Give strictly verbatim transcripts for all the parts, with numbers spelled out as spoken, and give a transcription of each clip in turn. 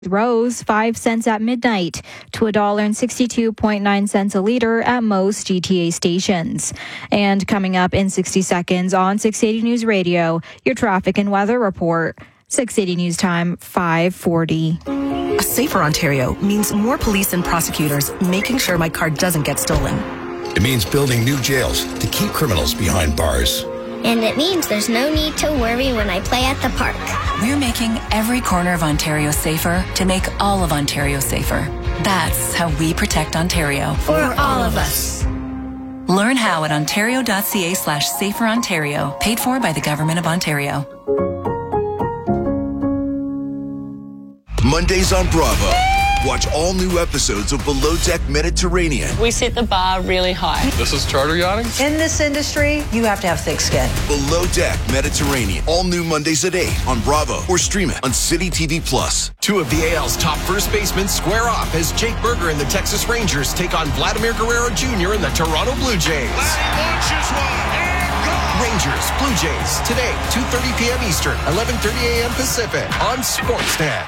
Rose five cents at midnight to a dollar and sixty-two point nine cents a liter at most G T A stations. And coming up in sixty seconds on six eighty News Radio, your traffic and weather report. six eighty News Time, five forty. A safer Ontario means more police and prosecutors making sure my car doesn't get stolen. It means building new jails to keep criminals behind bars. And it means there's no need to worry when I play at the park. We're making every corner of Ontario safer to make all of Ontario safer. That's how we protect Ontario. For all of us. Learn how at ontario.ca slash safer Ontario. Paid for by the Government of Ontario. Mondays on Bravo. Watch all new episodes of Below Deck Mediterranean. We set the bar really high. This is charter yachting. In this industry, you have to have thick skin. Below Deck Mediterranean. All new Mondays at eight on Bravo or stream it on City T V Plus. Two of the A L's top first basemen square off as Jake Berger and the Texas Rangers take on Vladimir Guerrero Junior and the Toronto Blue Jays. Launches one and gone. Rangers, Blue Jays, today, two thirty p.m. Eastern, eleven thirty a.m. Pacific on Sportsnet.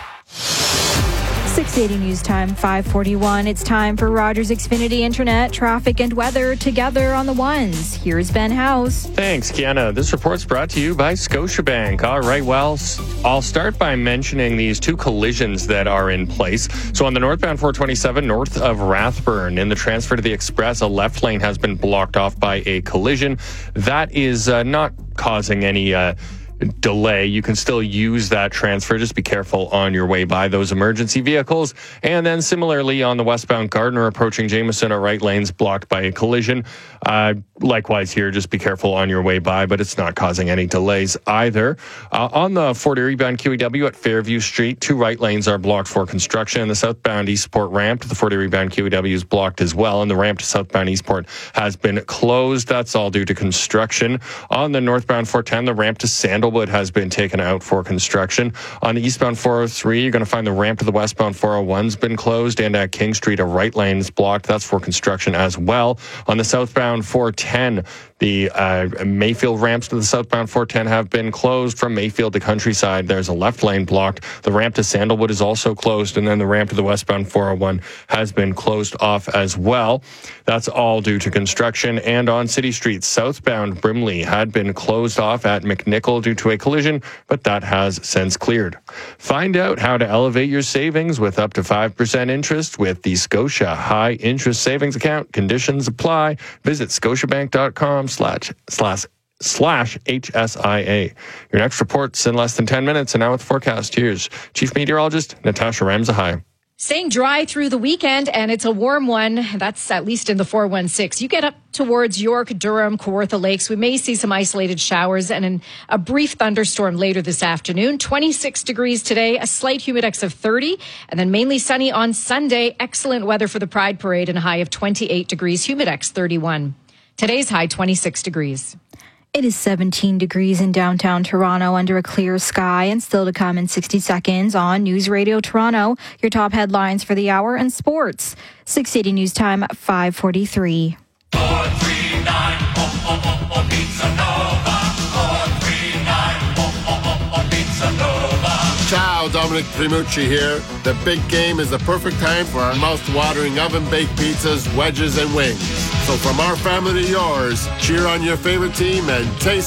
six eighty News Time, five forty-one. It's time for Rogers Xfinity Internet, traffic and weather together on the ones. Here's Ben House. Thanks, Kiana. This report's brought to you by Scotiabank. All right, well, I'll start by mentioning these two collisions that are in place. So on the northbound four twenty-seven, north of Rathburn, in the transfer to the Express, a left lane has been blocked off by a collision. That is uh, not causing any Uh, delay. You can still use that transfer. Just be careful on your way by those emergency vehicles. And then similarly on the westbound Gardner approaching Jameson, our right lane's blocked by a collision. Uh, likewise here, just be careful on your way by, but it's not causing any delays either. Uh, on the Fort Erie bound Q E W at Fairview Street, two right lanes are blocked for construction. The southbound Eastport ramp to the Fort Erie bound Q E W is blocked as well, and the ramp to southbound Eastport has been closed. That's all due to construction. On the northbound four ten, the ramp to Sandalwood has been taken out for construction. On the eastbound four oh three, you're going to find the ramp to the westbound four oh one's been closed, and at King Street, a right lane is blocked. That's for construction as well. On the southbound four ten, the uh, Mayfield ramps to the southbound four ten have been closed. From Mayfield to Countryside, there's a left lane blocked. The ramp to Sandalwood is also closed, and then the ramp to the westbound four oh one has been closed off as well. That's all due to construction. And on City Street, southbound Brimley had been closed off at McNichol due to a collision, but that has since cleared. Find out how to elevate your savings with up to five percent interest with the Scotia High Interest Savings Account. Conditions apply. Visit scotiabank.com slash slash slash H S I A. Your next report's in less than ten minutes, and now with the forecast, here's Chief Meteorologist Natasha Ramsahai. Staying dry through the weekend, and it's a warm one. That's at least in the four one six. You get up towards York, Durham, Kawartha Lakes. We may see some isolated showers and an, a brief thunderstorm later this afternoon. twenty-six degrees today, a slight humidex of thirty, and then mainly sunny on Sunday. Excellent weather for the Pride Parade and a high of twenty-eight degrees, humidex thirty-one. Today's high, twenty-six degrees. It is seventeen degrees in downtown Toronto under a clear sky, and still to come in sixty seconds on News Radio Toronto. Your top headlines for the hour and sports. six eighty News Time, five forty-three. four three nine, oh, oh, oh, oh, Pizza Nova. four three nine, oh, oh, oh, oh, Pizza Nova. Ciao, Dominic Primucci here. The big game is the perfect time for our mouth-watering oven-baked pizzas, wedges, and wings. So from our family to yours, cheer on your favorite team and taste